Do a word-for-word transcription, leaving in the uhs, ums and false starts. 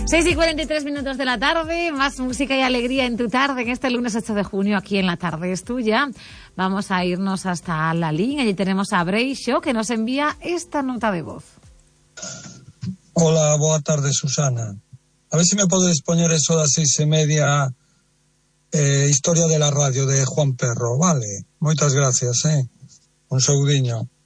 seis y cuarenta y tres minutos de la tarde, más música y alegría en tu tarde, en este lunes ocho de junio, aquí en La Tarde es Tuya. Vamos a irnos hasta la línea, allí tenemos a Breixo, que nos envía esta nota de voz. Hola, boa tarde, Susana. A ver si me podes poñer eso das seis e media, eh, historia de la radio de Juan Perro, vale? Moitas gracias, eh? Un saudiño.